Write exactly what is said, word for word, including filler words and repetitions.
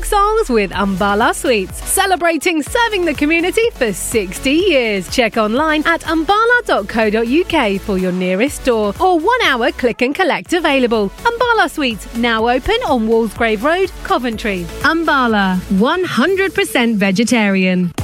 songs with Umbala Sweets, celebrating serving the community for sixty years. Check online at umbala dot co dot uk for your nearest store or one hour click and collect available. Umbala Sweets, now open on Walsgrave Road, Coventry. Umbala, one hundred percent vegetarian.